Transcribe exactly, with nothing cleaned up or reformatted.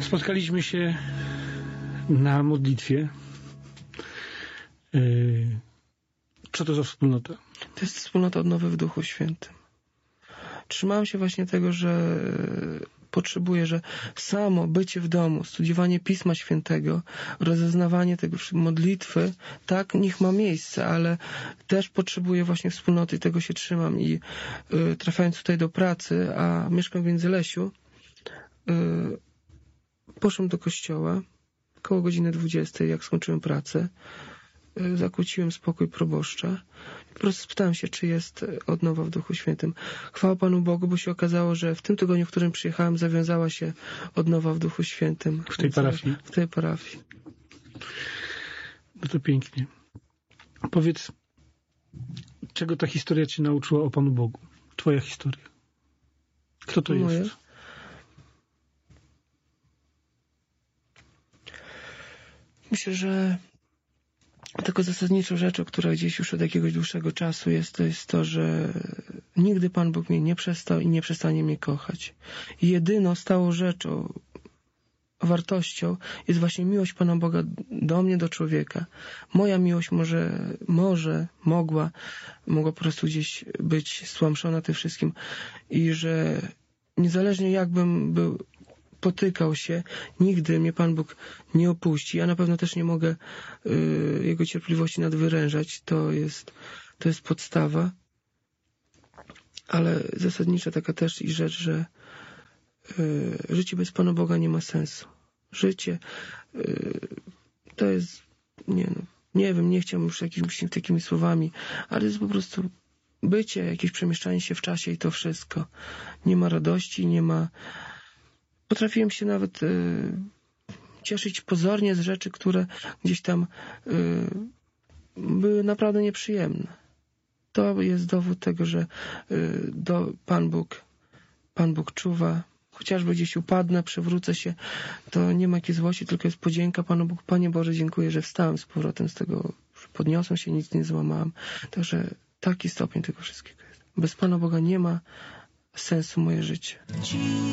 Spotkaliśmy się na modlitwie. Co to za wspólnota? To jest wspólnota odnowy w Duchu Świętym. Trzymałem się właśnie tego, że potrzebuję, że samo bycie w domu, studiowanie Pisma Świętego, rozeznawanie tego, modlitwy, tak, niech ma miejsce, ale też potrzebuję właśnie wspólnoty i tego się trzymam. I y, trafiając tutaj do pracy, a mieszkam w Międzylesiu, y, poszłem do kościoła koło godziny dwudziestej, jak skończyłem pracę. Zakłóciłem spokój proboszcza. Po prostu spytałem się, czy jest odnowa w Duchu Świętym. Chwała Panu Bogu, bo się okazało, że w tym tygodniu, w którym przyjechałem, zawiązała się odnowa w Duchu Świętym. W tej parafii? W tej parafii. No to pięknie. Powiedz, czego ta historia Cię nauczyła o Panu Bogu? Twoja historia. Kto to Moje? jest? Myślę, że taką zasadniczą rzeczą, która gdzieś już od jakiegoś dłuższego czasu jest, to jest to, że nigdy Pan Bóg mnie nie przestał i nie przestanie mnie kochać. I jedyną stałą rzeczą, wartością jest właśnie miłość Pana Boga do mnie, do człowieka. Moja miłość może, może, mogła, mogła po prostu gdzieś być stłamszona tym wszystkim i że niezależnie jakbym był potykał się, nigdy mnie Pan Bóg nie opuści. Ja na pewno też nie mogę y, Jego cierpliwości nadwyrężać. To jest, to jest podstawa. Ale zasadnicza taka też i rzecz, że y, życie bez Pana Boga nie ma sensu. Życie y, to jest, nie, no, nie wiem, nie chciałbym już jakimiś takimi słowami, ale to jest po prostu bycie, jakieś przemieszczanie się w czasie i to wszystko. Nie ma radości, nie ma. Potrafiłem się nawet y, cieszyć pozornie z rzeczy, które gdzieś tam y, były naprawdę nieprzyjemne. To jest dowód tego, że y, do, Pan Bóg, Pan Bóg czuwa. Chociażby gdzieś upadnę, przewrócę się, to nie ma jakiej złości, tylko jest podzięka Panu Bogu. Panie Boże, dziękuję, że wstałem z powrotem z tego, podniosłem się, nic nie złamałem. Także taki stopień tego wszystkiego jest. Bez Pana Boga nie ma sensu moje życie.